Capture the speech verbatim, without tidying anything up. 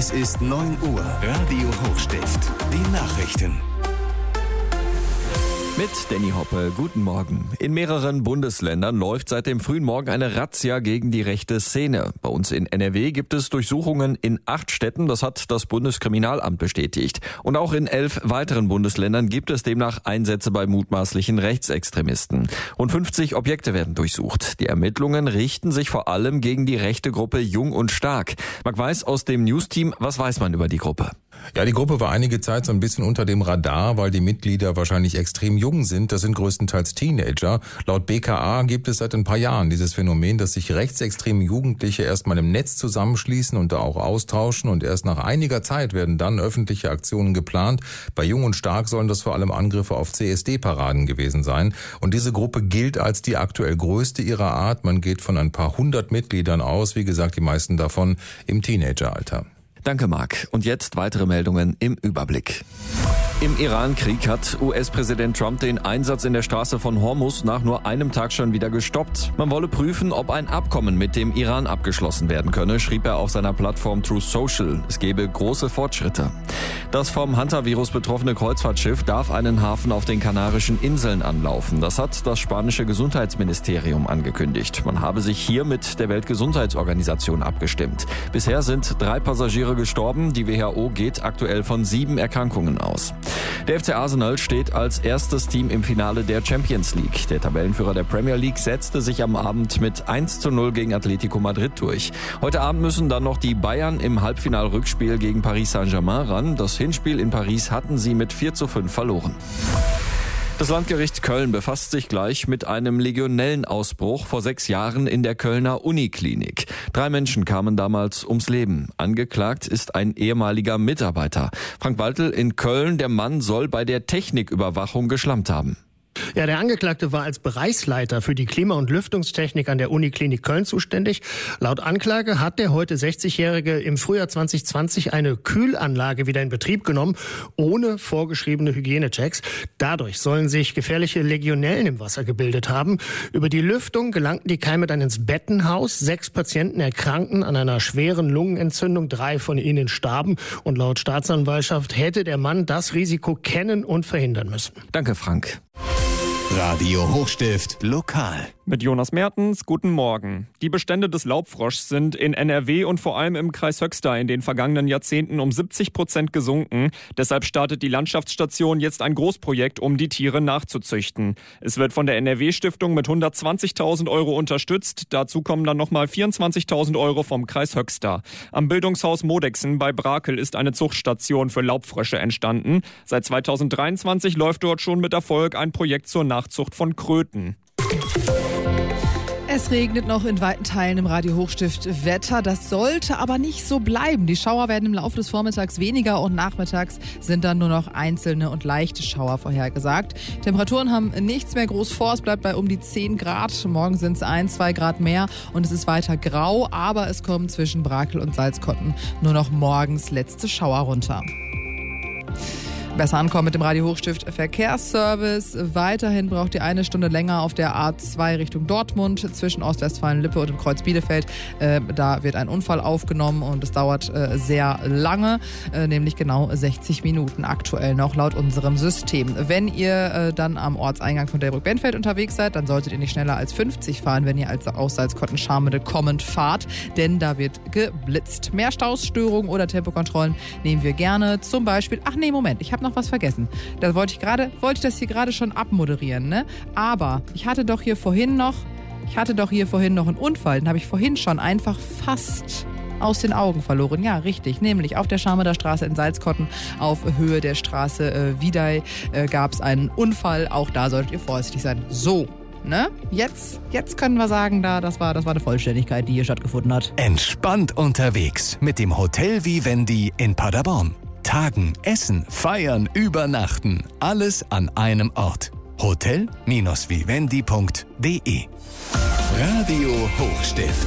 Es ist neun Uhr. Radio Hochstift. Die Nachrichten. Mit Danny Hoppe, guten Morgen. In mehreren Bundesländern läuft seit dem frühen Morgen eine Razzia gegen die rechte Szene. Bei uns in N R W gibt es Durchsuchungen in acht Städten, das hat das Bundeskriminalamt bestätigt. Und auch in elf weiteren Bundesländern gibt es demnach Einsätze bei mutmaßlichen Rechtsextremisten. Rund fünfzig Objekte werden durchsucht. Die Ermittlungen richten sich vor allem gegen die rechte Gruppe Jung und Stark. Marc Weiß aus dem News-Team, was weiß man über die Gruppe? Ja, die Gruppe war einige Zeit so ein bisschen unter dem Radar, weil die Mitglieder wahrscheinlich extrem jung sind. Das sind größtenteils Teenager. Laut B K A gibt es seit ein paar Jahren dieses Phänomen, dass sich rechtsextreme Jugendliche erstmal im Netz zusammenschließen und da auch austauschen. Und erst nach einiger Zeit werden dann öffentliche Aktionen geplant. Bei Jung und Stark sollen das vor allem Angriffe auf C S D-Paraden gewesen sein. Und diese Gruppe gilt als die aktuell größte ihrer Art. Man geht von ein paar hundert Mitgliedern aus. Wie gesagt, die meisten davon im Teenageralter. Danke, Marc. Und jetzt weitere Meldungen im Überblick. Im Iran-Krieg hat U S-Präsident Trump den Einsatz in der Straße von Hormuz nach nur einem Tag schon wieder gestoppt. Man wolle prüfen, ob ein Abkommen mit dem Iran abgeschlossen werden könne, schrieb er auf seiner Plattform Truth Social. Es gebe große Fortschritte. Das vom Hantavirus betroffene Kreuzfahrtschiff darf einen Hafen auf den Kanarischen Inseln anlaufen. Das hat das spanische Gesundheitsministerium angekündigt. Man habe sich hier mit der Weltgesundheitsorganisation abgestimmt. Bisher sind drei Passagiere gestorben. Die W H O geht aktuell von sieben Erkrankungen aus. Der F C Arsenal steht als erstes Team im Finale der Champions League. Der Tabellenführer der Premier League setzte sich am Abend mit eins zu null gegen Atletico Madrid durch. Heute Abend müssen dann noch die Bayern im Halbfinal-Rückspiel gegen Paris Saint-Germain ran. Das Hinspiel in Paris hatten sie mit vier zu fünf verloren. Das Landgericht Köln befasst sich gleich mit einem Legionellenausbruch vor sechs Jahren in der Kölner Uniklinik. Drei Menschen kamen damals ums Leben. Angeklagt ist ein ehemaliger Mitarbeiter. Frank Baltel in Köln, der Mann soll bei der Techniküberwachung geschlampt haben. Ja, der Angeklagte war als Bereichsleiter für die Klima- und Lüftungstechnik an der Uniklinik Köln zuständig. Laut Anklage hat der heute sechzigjährige im Frühjahr zwanzig zwanzig eine Kühlanlage wieder in Betrieb genommen, ohne vorgeschriebene Hygienechecks. Dadurch sollen sich gefährliche Legionellen im Wasser gebildet haben. Über die Lüftung gelangten die Keime dann ins Bettenhaus. Sechs Patienten erkrankten an einer schweren Lungenentzündung, drei von ihnen starben. Und laut Staatsanwaltschaft hätte der Mann das Risiko kennen und verhindern müssen. Danke, Frank. Radio Hochstift lokal. Mit Jonas Mertens, guten Morgen. Die Bestände des Laubfroschs sind in N R W und vor allem im Kreis Höxter in den vergangenen Jahrzehnten um siebzig Prozent gesunken. Deshalb startet die Landschaftsstation jetzt ein Großprojekt, um die Tiere nachzuzüchten. Es wird von der N R W-Stiftung mit hundertzwanzigtausend Euro unterstützt. Dazu kommen dann nochmal vierundzwanzigtausend Euro vom Kreis Höxter. Am Bildungshaus Modexen bei Brakel ist eine Zuchtstation für Laubfrösche entstanden. Seit zweitausenddreiundzwanzig läuft dort schon mit Erfolg ein Projekt zur Nachzucht von Kröten. Es regnet noch in weiten Teilen im Radio Hochstift Wetter. Das sollte aber nicht so bleiben. Die Schauer werden im Laufe des Vormittags weniger und nachmittags sind dann nur noch einzelne und leichte Schauer vorhergesagt. Temperaturen haben nichts mehr groß vor. Es bleibt bei um die zehn Grad. Morgen sind es ein, zwei Grad mehr und es ist weiter grau. Aber es kommen zwischen Brakel und Salzkotten nur noch morgens letzte Schauer runter. Besser ankommen mit dem Radio Hochstift Verkehrsservice. Weiterhin braucht ihr eine Stunde länger auf der A zwei Richtung Dortmund zwischen Ostwestfalen-Lippe und dem Kreuz Bielefeld. Äh, da wird ein Unfall aufgenommen und es dauert äh, sehr lange, äh, nämlich genau sechzig Minuten aktuell noch laut unserem System. Wenn ihr äh, dann am Ortseingang von Delbrück-Benfeld unterwegs seid, dann solltet ihr nicht schneller als fünfzig fahren, wenn ihr als aus Salzkotten-Scharmede kommend fahrt, denn da wird geblitzt. Mehr Stausstörungen oder Tempokontrollen nehmen wir gerne. Zum Beispiel, ach nee, Moment, ich habe noch was vergessen. Da wollte ich gerade, wollte ich das hier gerade schon abmoderieren, ne? Aber ich hatte doch hier vorhin noch, ich hatte doch hier vorhin noch einen Unfall. Den habe ich vorhin schon einfach fast aus den Augen verloren. Ja, richtig. Nämlich auf der Scharmeder Straße in Salzkotten auf Höhe der Straße äh, Wiedei äh, gab es einen Unfall. Auch da solltet ihr vorsichtig sein. So. Ne? Jetzt, jetzt können wir sagen, da, das war, das war eine Vollständigkeit, die hier stattgefunden hat. Entspannt unterwegs mit dem Hotel Vivendi in Paderborn. Tagen, essen, feiern, übernachten. Alles an einem Ort. hotel Bindestrich vivendi Punkt de Radio Hochstift.